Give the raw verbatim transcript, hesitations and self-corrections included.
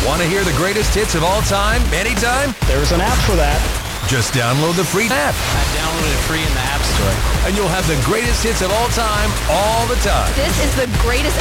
Want to hear the greatest hits of all time, anytime? There's an app for that. Just download the free app. I downloaded it free in the App Store. And you'll have the greatest hits of all time, all the time. This is the greatest